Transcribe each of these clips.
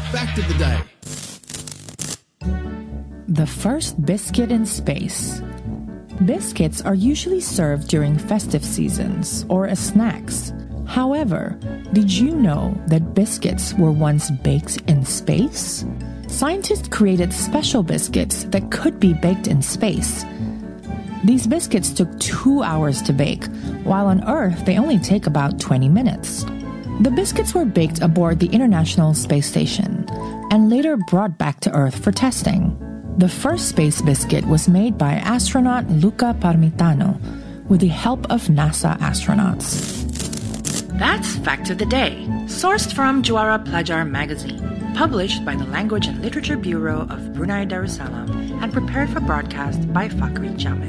Fact of the day. The first biscuit in space. Biscuits are usually served during festive seasons or as snacks. However, did you know that biscuits were once baked in space? Scientists created special biscuits that could be baked in space. These biscuits took 2 hours to bake, while on Earth they only take about 20 minutes. The biscuits were baked aboard the International Space Station and later brought back to Earth for testing. The first space biscuit was made by astronaut Luca Parmitano with the help of NASA astronauts. That's Fact of the Day, sourced from Juara Pelajar magazine, published by the Language and Literature Bureau of Brunei Darussalam and prepared for broadcast by Fakhri Jamil.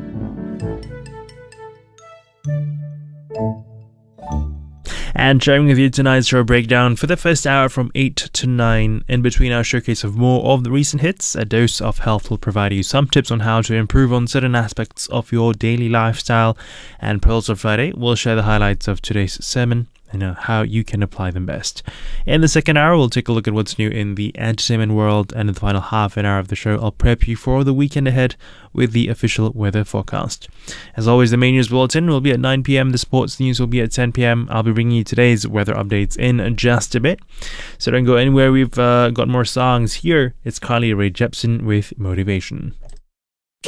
And sharing with you tonight's show breakdown for the first hour from 8 to 9. In between our showcase of more of the recent hits, A Dose of Health will provide you some tips on how to improve on certain aspects of your daily lifestyle. And Pearls of Friday will share the highlights of today's sermon and how you can apply them best. In the second hour, we'll take a look at what's new in the entertainment world, and in the final half an hour of the show, I'll prep you for the weekend ahead with the official weather forecast. As always, the main news bulletin will be at 9 p.m. The sports news will be at 10 p.m. I'll be bringing you today's weather updates in just a bit, so don't go anywhere. We've got more songs here. It's Carly Rae Jepsen with Motivation.